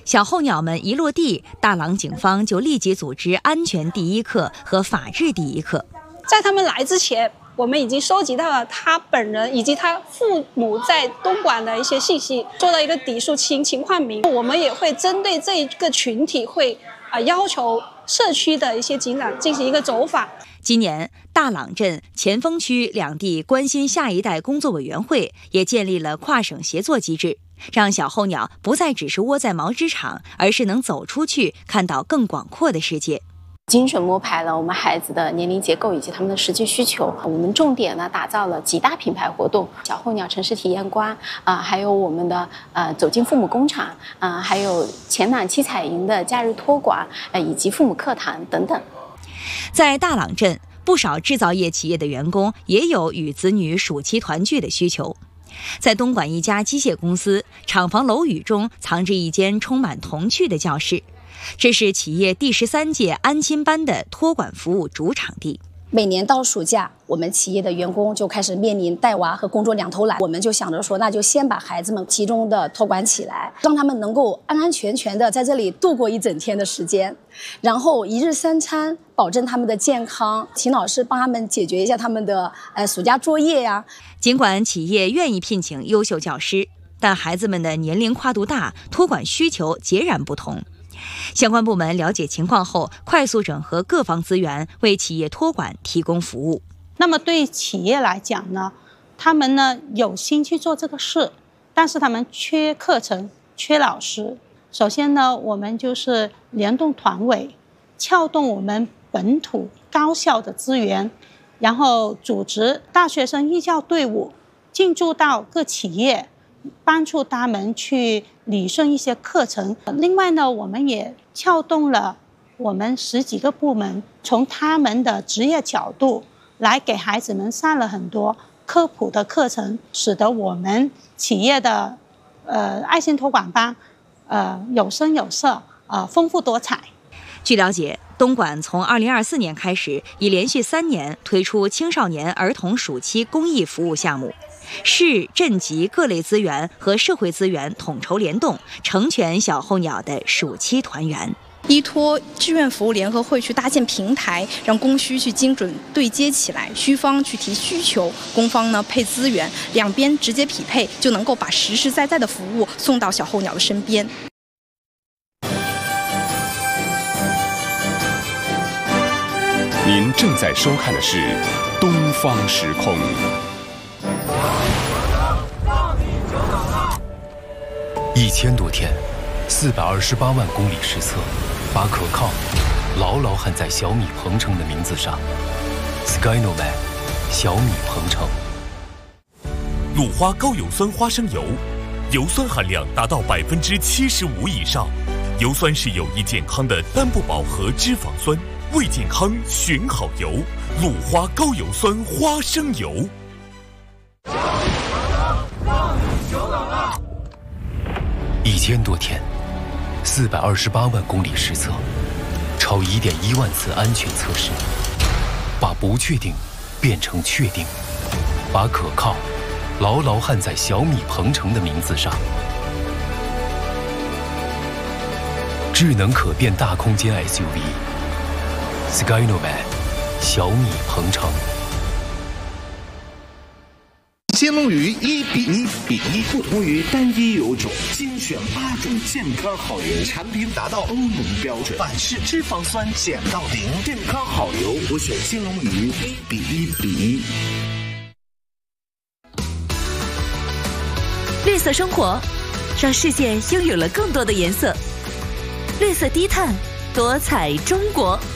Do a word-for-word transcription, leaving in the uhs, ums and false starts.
小候鸟们一落地，大朗警方就立即组织安全第一课和法治第一课。 在他们来之前，我们已经收集到了他本人以及他父母在东莞的一些信息，做了一个底数情情况明。我们也会针对这一个群体会啊、呃、要求社区的一些警长进行一个走访。 今年，大朗镇、前锋区两地关心下一代工作委员会也建立了跨省协作机制，让小候鸟不再只是窝在毛织厂，而是能走出去，看到更广阔的世界。 精准摸排了我们孩子的年龄结构以及他们的实际需求。我们重点呢打造了几大品牌活动，小候鸟城市体验馆啊、呃，还有我们的呃走进父母工厂啊、呃，还有前朗七彩营的假日托管，呃以及父母课堂等等。 在大朗镇，不少制造业企业的员工也有与子女暑期团聚的需求。在东莞一家机械公司，厂房楼宇中藏着一间充满童趣的教室，这是企业第十三届安亲班的托管服务主场地。 每年到暑假，我们企业的员工就开始面临带娃和工作两头来，我们就想着说，那就先把孩子们集中的托管起来，让他们能够安安全全的在这里度过一整天的时间，然后一日三餐，保证他们的健康，请老师帮他们解决一下他们的呃暑假作业呀。 尽管企业愿意聘请优秀教师，但孩子们的年龄跨度大，托管需求截然不同。相关部门了解情况后，快速整合各方资源，为企业托管提供服务。 那么对企业来讲呢，他们呢有心去做这个事，但是他们缺课程、缺老师。首先呢，我们就是联动团委，撬动我们本土高校的资源，然后组织大学生义教队伍进驻到各企业，帮助他们去理顺一些课程。另外呢，我们也撬动了我们十几个部门，从他们的职业角度来给孩子们上了很多科普的课程，使得我们企业的呃爱心托管班呃有声有色，呃丰富多彩。 据了解，东莞从二零二四年开始，已连续三年推出青少年儿童暑期公益服务项目，市镇级各类资源和社会资源统筹联动，成全小候鸟的暑期团圆。 依托志愿服务联合会去搭建平台，让供需去精准对接起来，需方去提需求，供方呢配资源，两边直接匹配，就能够把实实在在的服务送到小候鸟的身边。 您正在收看的是《东方时空》。 一千多天，四百二十八万公里实测，把可靠牢牢焊在小米鹏程的名字上。Skynovac， 小米鹏程。 鲁花高油酸花生油，油酸含量达到百分之七十五以上，油酸是有益健康的单不饱和脂肪酸，为健康选好油。鲁花高油酸花生油。 一千多天，四百二十八万公里实测，超一点一万次安全测试，把不确定变成确定，把可靠牢牢焊在小米鹏程的名字上。智能可变大空间 S U V Skynovac， 小米鹏程。 鲜龙鱼一比一比一，不同于单一油种，精选八种健康好油，产品达到欧盟标准，百氏脂肪酸减到零，健康好油，我选鲜龙鱼一比一比一。 绿色生活，让世界拥有了更多的颜色。绿色低碳，多彩中国。